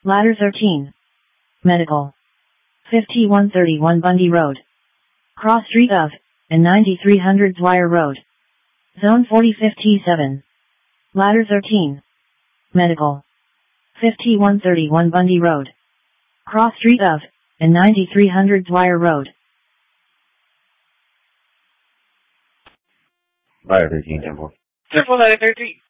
Ladder 13. Medical. 5131 Bundy Road. Cross Street of, and 9300 Dwyer Road. Zone 4057. Ladder 13. Medical. 5131 Bundy Road. Cross Street of, and 9300 Dwyer Road. Ladder 13, Temple. Temple Ladder 13.